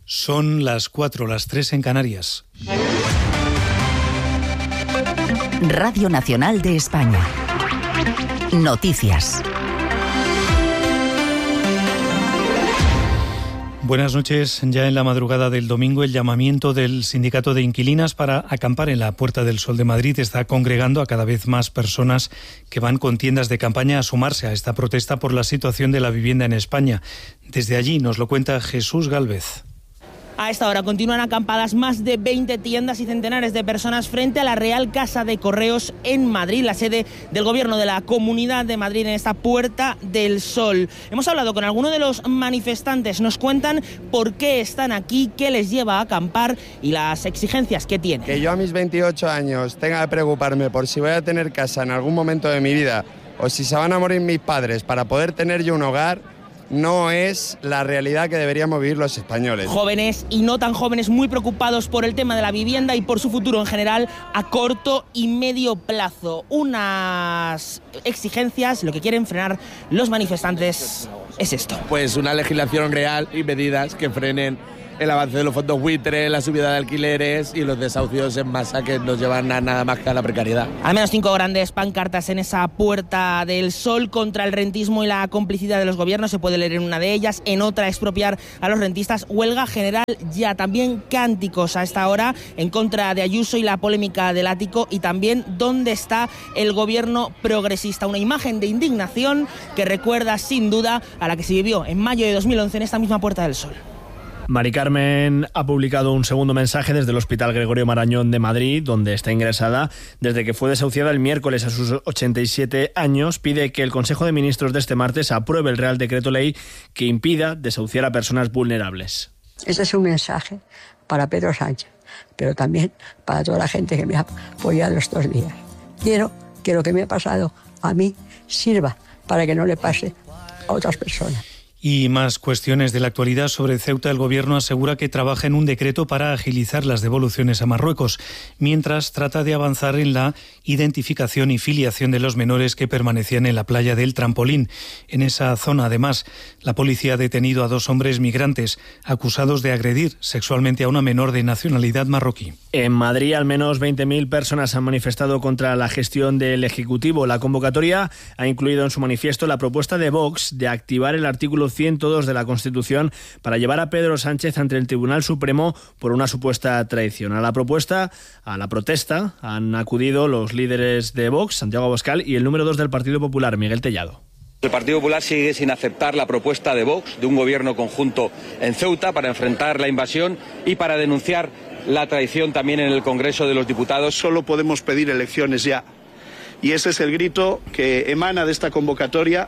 Son las 4, las 3 en Canarias. Radio Nacional de España. Noticias. Buenas noches. Ya en la madrugada del domingo, el llamamiento del Sindicato de Inquilinas para acampar en la Puerta del Sol de Madrid está congregando a cada vez más personas que van con tiendas de campaña a sumarse a esta protesta por la situación de la vivienda en España. Desde allí nos lo cuenta Jesús Gálvez. A esta hora continúan acampadas más de 20 tiendas y centenares de personas frente a la Real Casa de Correos en Madrid, la sede del Gobierno de la Comunidad de Madrid, en esta Puerta del Sol. Hemos hablado con algunos de los manifestantes, nos cuentan por qué están aquí, qué les lleva a acampar y las exigencias que tienen. Que yo a mis 28 años tenga que preocuparme por si voy a tener casa en algún momento de mi vida o si se van a morir mis padres para poder tener yo un hogar, no es la realidad que deberíamos vivir los españoles. Jóvenes y no tan jóvenes muy preocupados por el tema de la vivienda y por su futuro en general a corto y medio plazo. Unas exigencias, lo que quieren frenar los manifestantes es esto. Pues una legislación real y medidas que frenen el avance de los fondos buitre, la subida de alquileres y los desahucios en masa que nos llevan a nada más que a la precariedad. Al menos 5 grandes pancartas en esa Puerta del Sol contra el rentismo y la complicidad de los gobiernos. Se puede leer en una de ellas, en otra expropiar a los rentistas. Huelga general ya. También cánticos a esta hora en contra de Ayuso y la polémica del ático. Y también dónde está el gobierno progresista. Una imagen de indignación que recuerda sin duda a la que se vivió en mayo de 2011 en esta misma Puerta del Sol. Mari Carmen ha publicado un segundo mensaje desde el Hospital Gregorio Marañón de Madrid, donde está ingresada desde que fue desahuciada el miércoles a sus 87 años. Pide que el Consejo de Ministros de este martes apruebe el Real Decreto Ley que impida desahuciar a personas vulnerables. Ese es un mensaje para Pedro Sánchez, pero también para toda la gente que me ha apoyado estos días. Quiero que lo que me ha pasado a mí sirva para que no le pase a otras personas. Y más cuestiones de la actualidad sobre Ceuta. El Gobierno asegura que trabaja en un decreto para agilizar las devoluciones a Marruecos, mientras trata de avanzar en la identificación y filiación de los menores que permanecían en la playa del Trampolín. En esa zona, además, la policía ha detenido a 2 hombres migrantes acusados de agredir sexualmente a una menor de nacionalidad marroquí. En Madrid, al menos 20.000 personas han manifestado contra la gestión del Ejecutivo. La convocatoria ha incluido en su manifiesto la propuesta de Vox de activar el artículo 102 de la Constitución para llevar a Pedro Sánchez ante el Tribunal Supremo por una supuesta traición. A la protesta, han acudido los líderes de Vox, Santiago Abascal, y el número 2 del Partido Popular, Miguel Tellado. El Partido Popular sigue sin aceptar la propuesta de Vox de un gobierno conjunto en Ceuta para enfrentar la invasión y para denunciar la traición también en el Congreso de los Diputados. Solo podemos pedir elecciones ya. Y ese es el grito que emana de esta convocatoria.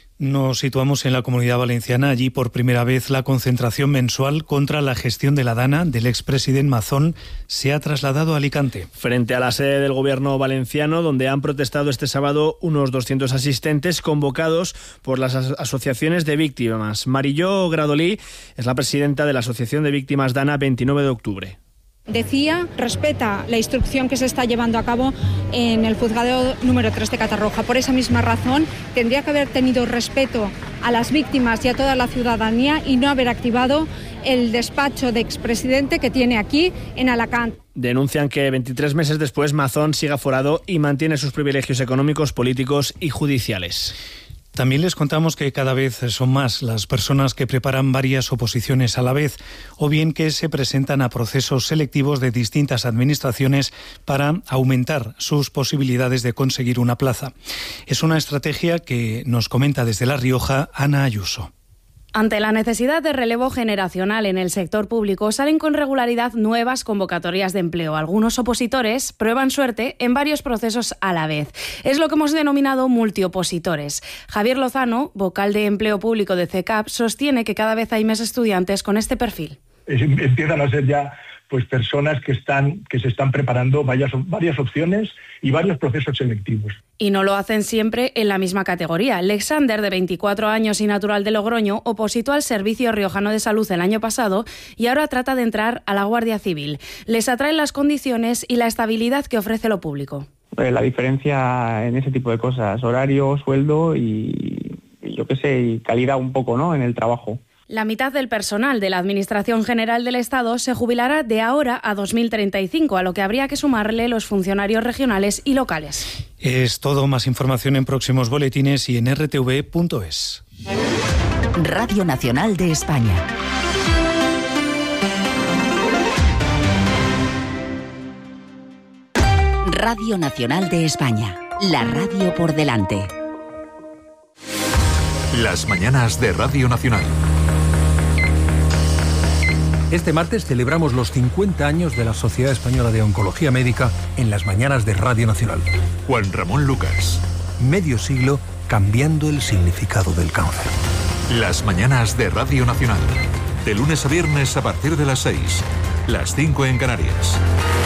Nos situamos en la Comunidad Valenciana. Allí, por primera vez, la concentración mensual contra la gestión de la Dana del expresidente Mazón se ha trasladado a Alicante. Frente a la sede del Gobierno valenciano, donde han protestado este sábado unos 200 asistentes convocados por las asociaciones de víctimas. Marillo Gradolí es la presidenta de la Asociación de Víctimas Dana 29 de octubre. Decía, respeta la instrucción que se está llevando a cabo en el juzgado número 3 de Catarroja. Por esa misma razón, tendría que haber tenido respeto a las víctimas y a toda la ciudadanía y no haber activado el despacho de expresidente que tiene aquí en Alacant. Denuncian que 23 meses después Mazón sigue aforado y mantiene sus privilegios económicos, políticos y judiciales. También les contamos que cada vez son más las personas que preparan varias oposiciones a la vez o bien que se presentan a procesos selectivos de distintas administraciones para aumentar sus posibilidades de conseguir una plaza. Es una estrategia que nos comenta desde La Rioja Ana Ayuso. Ante la necesidad de relevo generacional en el sector público, salen con regularidad nuevas convocatorias de empleo. Algunos opositores prueban suerte en varios procesos a la vez. Es lo que hemos denominado multiopositores. Javier Lozano, vocal de Empleo Público de CECAP, sostiene que cada vez hay más estudiantes con este perfil. Empiezan a ser ya personas que se están preparando varias opciones y varios procesos selectivos. Y no lo hacen siempre en la misma categoría. Alexander, de 24 años y natural de Logroño, opositó al Servicio Riojano de Salud el año pasado y ahora trata de entrar a la Guardia Civil. Les atraen las condiciones y la estabilidad que ofrece lo público. La diferencia en ese tipo de cosas, horario, sueldo y yo qué sé, y calidad un poco, ¿no?, en el trabajo. La mitad del personal de la Administración General del Estado se jubilará de ahora a 2035, a lo que habría que sumarle los funcionarios regionales y locales. Es todo, más información en próximos boletines y en rtv.es. Radio Nacional de España. Radio Nacional de España, la radio por delante. Las mañanas de Radio Nacional. Este martes celebramos los 50 años de la Sociedad Española de Oncología Médica en las mañanas de Radio Nacional. Juan Ramón Lucas. Medio siglo cambiando el significado del cáncer. Las mañanas de Radio Nacional. De lunes a viernes a partir de las 6. Las 5 en Canarias.